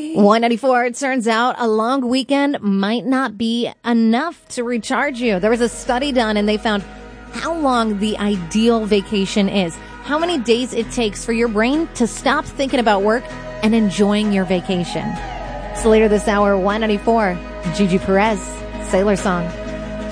194, it turns out a long weekend might not be enough to recharge you. There was a study done and they found how long the ideal vacation is. How many days it takes for your brain to stop thinking about work and enjoying your vacation. So later this hour, 194, Gigi Perez, Sailor Song.